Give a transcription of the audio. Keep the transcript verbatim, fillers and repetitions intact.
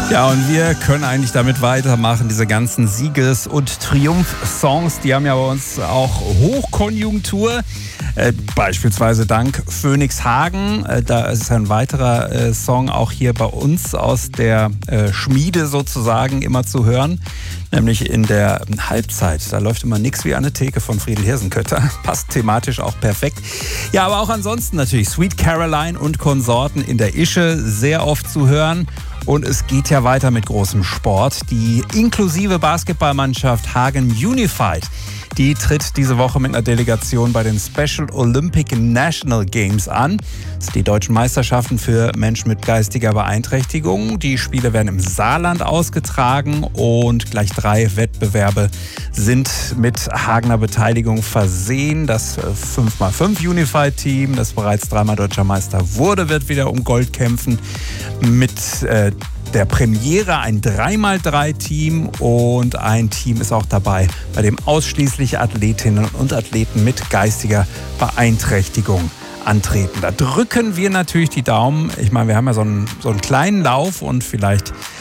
Ja, und wir können eigentlich damit weitermachen, diese ganzen Sieges- und Triumph-Songs, die haben ja bei uns auch Hochkonjunktur. Äh, beispielsweise dank Phoenix Hagen. Äh, da ist ein weiterer äh, Song auch hier bei uns aus der äh, Schmiede sozusagen immer zu hören. Nämlich in der Halbzeit. Da läuft immer nix wie eine Theke von Friedel Hirsenkötter. Passt thematisch auch perfekt. Ja, aber auch ansonsten natürlich Sweet Caroline und Konsorten in der Ische sehr oft zu hören. Und es geht ja weiter mit großem Sport. Die inklusive Basketballmannschaft Hagen Unified, die tritt diese Woche mit einer Delegation bei den Special Olympic National Games an. Das sind die deutschen Meisterschaften für Menschen mit geistiger Beeinträchtigung. Die Spiele werden im Saarland ausgetragen und gleich drei Wettbewerbe sind mit Hagener Beteiligung versehen. Das fünf mal fünf Unified Team, das bereits dreimal deutscher Meister wurde, wird wieder um Gold kämpfen. Mit äh, der Premiere ein drei mal drei Team und ein Team ist auch dabei, bei dem ausschließlich Athletinnen und Athleten mit geistiger Beeinträchtigung antreten. Da drücken wir natürlich die Daumen. Ich meine, wir haben ja so einen, so einen kleinen Lauf und vielleicht